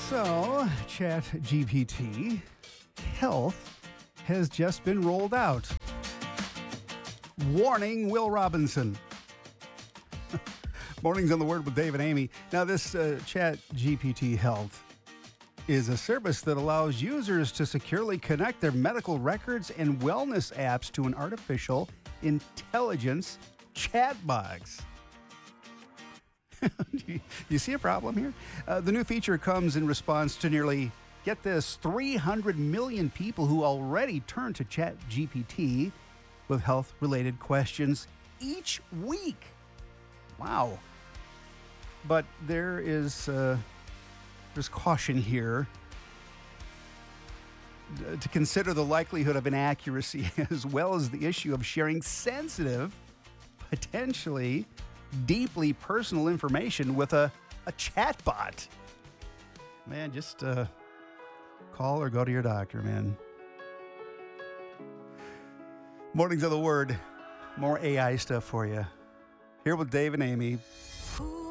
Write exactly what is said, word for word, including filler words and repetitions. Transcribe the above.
So, ChatGPT Health has just been rolled out. Warning, Will Robinson. Mornings on the Word with Dave and Amy. Now, this uh, ChatGPT Health is a service that allows users to securely connect their medical records and wellness apps to an artificial intelligence chat box. Do you, you see a problem here? Uh, the new feature comes in response to nearly, get this, three hundred million people who already turn to ChatGPT with health-related questions each week. Wow. But there is uh, there's caution here uh, to consider the likelihood of inaccuracy as well as the issue of sharing sensitive, potentially deeply personal information with a, a chatbot. Man, just uh, call or go to your doctor, man. Mornings of the Word. More A I stuff for you. Here with Dave and Amy.